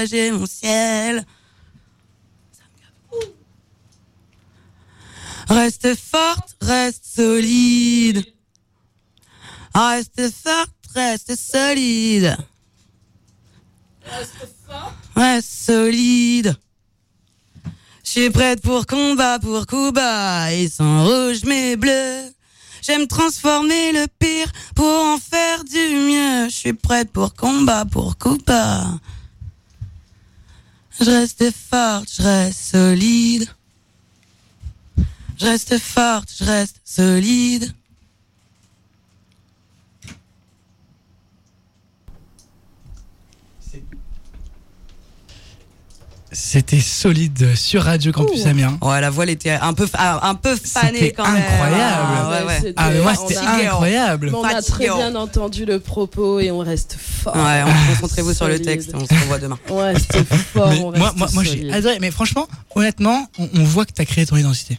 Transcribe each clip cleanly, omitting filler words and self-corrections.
j'ai mon ciel. Reste forte, reste solide. Reste forte, reste solide. Reste solide. Je suis prête pour combat, pour coup bas. Et sans rouge mais bleu. J'aime transformer le pire pour en faire du mieux. Je suis prête pour combat, pour coup bas. Je reste forte, je reste solide. Je reste forte, je reste solide. C'était solide sur Radio Campus Amiens. Ouais, la voix elle était un peu fanée c'était quand même. Incroyable. Ah, mais moi c'était incroyable. On a très bien entendu le propos et on reste fort. Ouais, concentrez-vous sur le texte, on se revoit demain. Ouais, c'était fort. Moi j'ai adoré, mais franchement, honnêtement, on voit que tu as créé ton identité.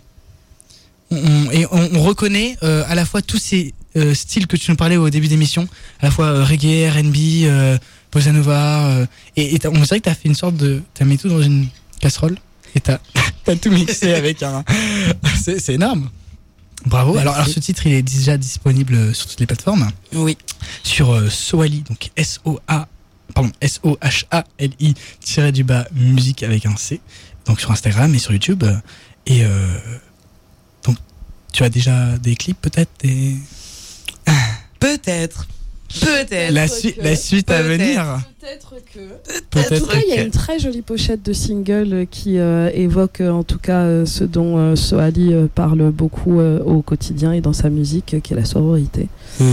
On reconnaît à la fois tous ces styles que tu nous parlais au début d'émission, à la fois reggae, R&B, bossa nova, et on dirait que t'as fait une sorte de, t'as mis tout dans une casserole et t'as tout mixé avec un, c'est énorme. Bravo. Alors ce titre il est déjà disponible sur toutes les plateformes. Oui. Sur Sohali, donc SOHALI-musique avec un C, donc sur Instagram et sur YouTube. Et donc tu as déjà des clips peut-être Peut-être. La suite à venir. Peut-être que. En tout cas, il y a une très jolie pochette de single qui évoque en tout cas ce dont Sohali parle beaucoup au quotidien et dans sa musique, qui est la sororité.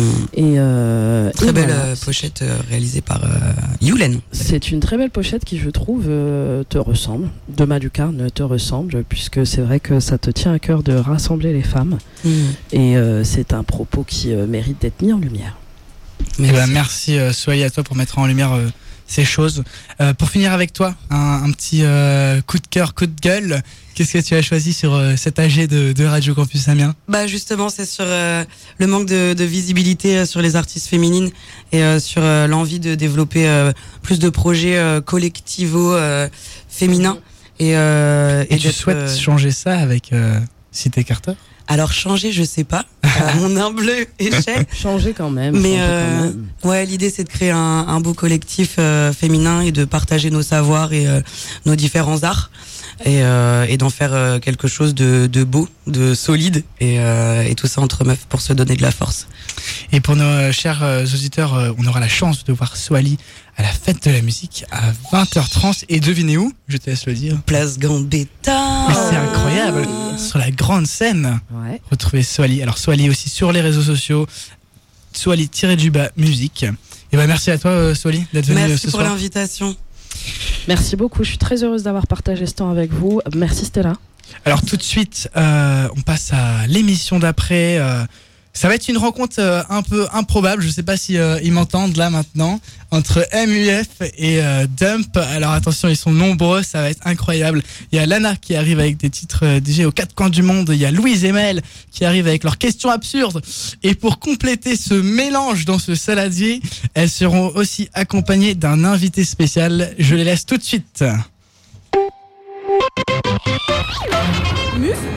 Très belle pochette réalisée par Yulen. C'est une très belle pochette qui, je trouve, te ressemble. Doma Lucarne te ressemble, puisque c'est vrai que ça te tient à cœur de rassembler les femmes. Et c'est un propos qui mérite d'être mis en lumière. Merci Sohali à toi pour mettre en lumière ces choses. Pour finir avec toi, un petit coup de cœur, coup de gueule. Qu'est-ce que tu as choisi sur cet AG de Radio Campus Amiens ? Bah justement, c'est sur le manque de visibilité sur les artistes féminines et sur l'envie de développer plus de projets collectivos féminins. Et tu souhaites changer ça avec Cité Carter ? Alors changer, je sais pas, à mon humble échelle. Changer quand même. Mais ouais, l'idée c'est de créer un beau collectif féminin et de partager nos savoirs et nos différents arts et d'en faire quelque chose de beau, de solide et tout ça entre meufs pour se donner de la force. Et pour nos chers auditeurs, on aura la chance de voir Sohali à la fête de la musique à 20h30 et devinez où ? Je te laisse le dire. Place Gambetta. Mais c'est incroyable, sur la grande scène. Ouais. Retrouvez Sohali. Alors Sohali aussi sur les réseaux sociaux, Sohali-musique. Et ben merci à toi Sohali d'être venu ce soir. Merci pour l'invitation. Merci beaucoup, je suis très heureuse d'avoir partagé ce temps avec vous. Merci Stella. Alors tout de suite, on passe à l'émission d'après. Ça va être une rencontre un peu improbable, je sais pas si ils m'entendent là maintenant, entre MUF et Dump. Alors attention, ils sont nombreux, ça va être incroyable. Il y a Lana qui arrive avec des titres DJ aux quatre coins du monde, il y a Louise et Mel qui arrivent avec leurs questions absurdes. Et pour compléter ce mélange dans ce saladier, elles seront aussi accompagnées d'un invité spécial. Je les laisse tout de suite. Muf